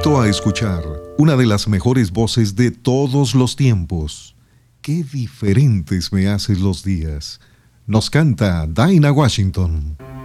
invito a escuchar una de las mejores voces de todos los tiempos. Qué diferentes me haces los días. Nos canta Dinah Washington.